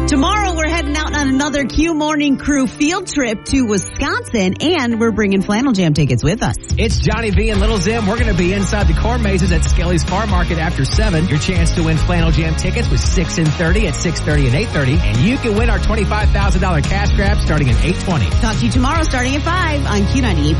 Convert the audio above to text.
Tomorrow, we're heading out on another Q Morning Crew field trip to Wisconsin, and we're bringing Flannel Jam tickets with us. It's Johnny V and Little Zim. We're going to be inside the corn mazes at Skelly's Farm Market after 7. Your chance to win Flannel Jam tickets with 6 and 30 at 6:30 and 8:30. And you can win our $25,000 cash grab starting at 8:20. Talk to you tomorrow starting at 5 on Q98.